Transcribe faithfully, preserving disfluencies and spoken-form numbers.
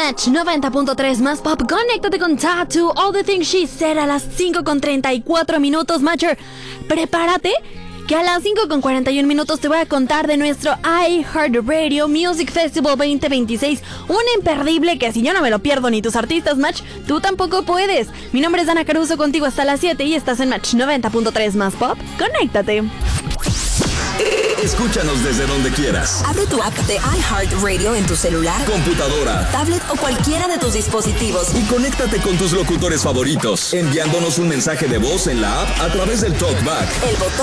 Match noventa punto tres más pop. Conéctate con Tattoo, All the Things She Said a las cinco con treinta y cuatro minutos. Matcher, prepárate que a las cinco con cuarenta y uno minutos te voy a contar de nuestro iHeartRadio Music Festival veinte veintiséis. Un imperdible que si yo no me lo pierdo ni tus artistas, Match, tú tampoco puedes. Mi nombre es Dana Caruso, contigo hasta las siete y estás en Match noventa punto tres más pop. Conéctate. Escúchanos desde donde quieras. Abre tu app de iHeartRadio en tu celular, computadora, tablet o cualquiera de tus dispositivos. Y conéctate con tus locutores favoritos, enviándonos un mensaje de voz en la app a través del TalkBack. El botón